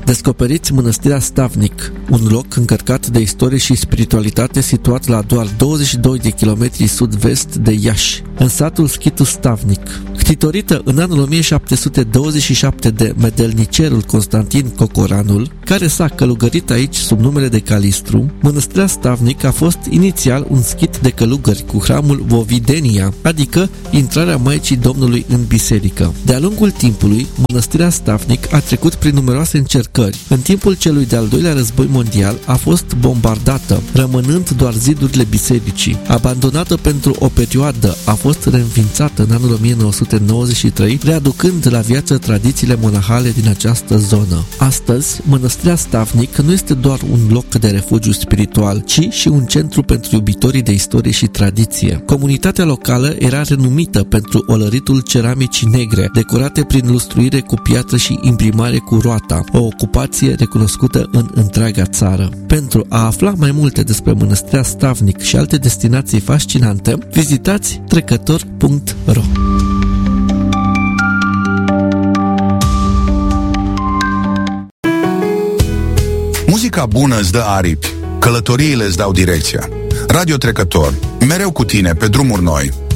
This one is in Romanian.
Descoperiți Mănăstirea Stavnic, un loc încărcat de istorie și spiritualitate situat la doar 22 de kilometri sud-vest de Iași, în satul Schitu Stavnic. Ctitorită în anul 1727 de medelnicerul Constantin Cocoranul, care s-a călugărit aici sub numele de Calistru, Mănăstirea Stavnic a fost inițial un schit de călugări cu hramul Vovidenia, adică intrarea Maicii Domnului în biserică. De-a lungul timpului, Mănăstirea Stavnic a trecut prin numeroase încercări. În timpul celui de-al doilea război mondial a fost bombardată, rămânând doar zidurile bisericii. Abandonată pentru o perioadă, a fost reînființată în anul 1993, readucând la viață tradițiile monahale din această zonă. Astăzi, Mănăstirea Stavnic nu este doar un loc de refugiu spiritual, ci și un centru pentru iubitorii de istorie și tradiție. Comunitatea locală era renumită pentru olăritul ceramicii negre, decorate prin lustruire cu piatră și imprimare cu roata, o ocupație recunoscută în întreaga țară. Pentru a afla mai multe despre Mănăstirea Stavnic și alte destinații fascinante, vizitați trecător.ro. Muzica bună îți dă aripi, călătoriile îți dau direcția. Radio Trecător, mereu cu tine pe drumuri noi.